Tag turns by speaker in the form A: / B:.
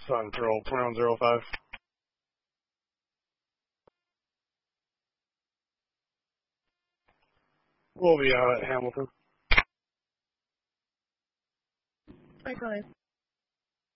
A: Sun Patrol 2105. We'll be out at Hamilton.
B: Hi, Connie.